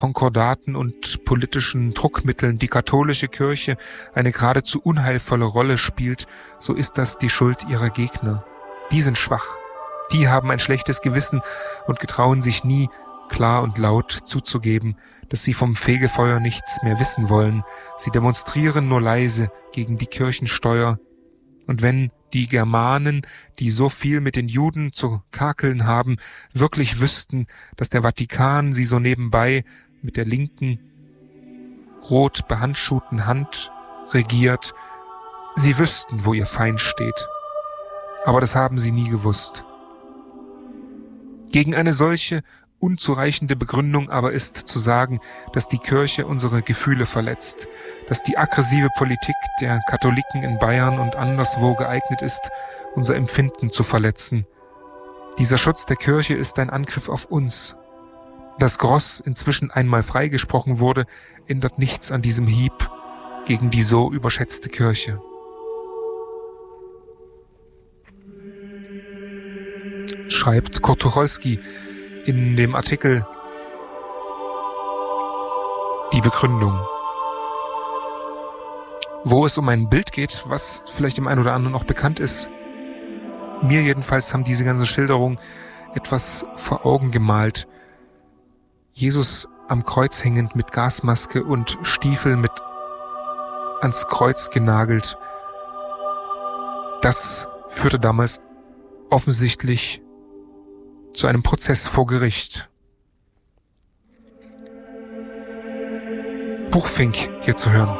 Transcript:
Konkordaten und politischen Druckmitteln die katholische Kirche eine geradezu unheilvolle Rolle spielt, so ist das die Schuld ihrer Gegner. Die sind schwach. Die haben ein schlechtes Gewissen und getrauen sich nie, klar und laut zuzugeben, dass sie vom Fegefeuer nichts mehr wissen wollen. Sie demonstrieren nur leise gegen die Kirchensteuer. Und wenn die Germanen, die so viel mit den Juden zu kakeln haben, wirklich wüssten, dass der Vatikan sie so nebenbei mit der linken, rot behandschuhten Hand regiert, sie wüssten, wo ihr Feind steht. Aber das haben sie nie gewusst. Gegen eine solche unzureichende Begründung aber ist zu sagen, dass die Kirche unsere Gefühle verletzt, dass die aggressive Politik der Katholiken in Bayern und anderswo geeignet ist, unser Empfinden zu verletzen. Dieser Schutz der Kirche ist ein Angriff auf uns. Dass Gross inzwischen einmal freigesprochen wurde, ändert nichts an diesem Hieb gegen die so überschätzte Kirche. Schreibt Kurt Tucholsky in dem Artikel Die Begründung, wo es um ein Bild geht, was vielleicht dem einen oder anderen noch bekannt ist. Mir jedenfalls haben diese ganzen Schilderungen etwas vor Augen gemalt. Jesus am Kreuz hängend mit Gasmaske und Stiefel mit ans Kreuz genagelt. Das führte damals offensichtlich zu einem Prozess vor Gericht. Buchfink hier zu hören.